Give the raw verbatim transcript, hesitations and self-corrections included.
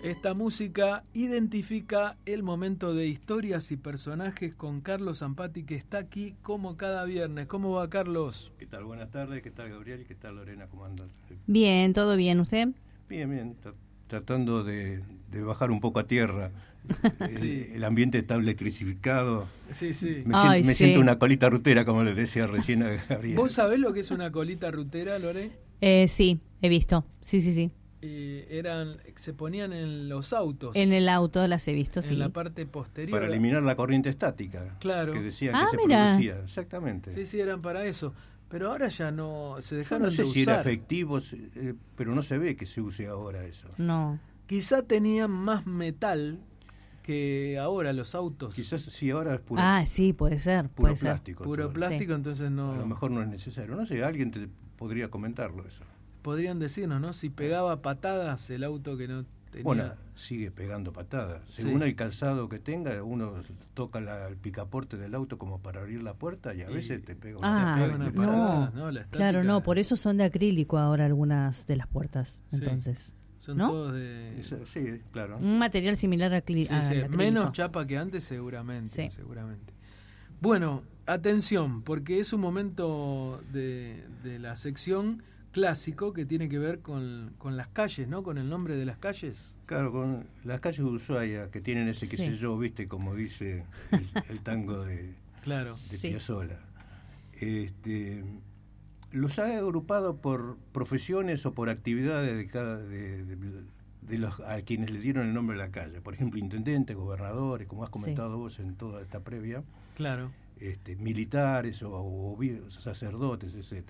Esta música identifica el momento de historias y personajes con Carlos Zampati, que está aquí como cada viernes. ¿Cómo va, Carlos? ¿Qué tal? Buenas tardes. ¿Qué tal, Gabriel? ¿Qué tal, Lorena? ¿Cómo andas? Bien, ¿todo bien? ¿Usted? Bien, bien. T- tratando de, de bajar un poco a tierra. Sí. el, el ambiente está electrificado. Sí, sí. Me, Ay, siento, me sí. siento una colita rutera, como les decía recién a Gabriel. ¿Vos sabés lo que es una colita rutera, Lore? Eh, sí, he visto. Sí, sí, sí. Eh, eran, se ponían en los autos. En el auto las he visto, en sí. la parte posterior. Para eliminar la corriente estática. Claro. Que decían Ah, que se mira. producía. Exactamente. Sí, sí, eran para eso. Pero ahora ya no, se Yo dejaron no sé de si usar. era efectivo, eh, pero no se ve que se use ahora eso. No. Quizá tenían más metal que ahora los autos. Quizás sí, ahora es puro, Ah, sí, puede ser. puro puede plástico. Puro todo. plástico, entonces no... A lo mejor no es necesario. No sé, alguien te podría comentarlo eso. Podrían decirnos, ¿no? Si pegaba patadas el auto que no tenía... Bueno, sigue pegando patadas. Según Sí. el calzado que tenga, uno toca la, el picaporte del auto como para abrir la puerta y a Y- veces te pega Ah, una pega una interesante. patada, no. ¿no? La estática- Claro, no, por eso son de acrílico ahora algunas de las puertas. Sí. Entonces, Son ¿no? todos de... Eso, sí, claro. un material similar a acrí- Sí, al sí, acrílico. menos chapa que antes seguramente, Sí. seguramente. Bueno, atención, porque es un momento de, de la sección clásico que tiene que ver con, con las calles, ¿no? Con el nombre de las calles. Claro, con las calles de Ushuaia que tienen ese qué Sí. sé yo, viste, como dice el, el tango de, Claro. de Sí. Piazzolla. Este, los ha agrupado por profesiones o por actividades de cada de, de, de los a quienes le dieron el nombre de la calle. Por ejemplo, intendentes, gobernadores, como has comentado Sí. vos en toda esta previa, Claro. este, militares o, o, o sacerdotes, etcétera.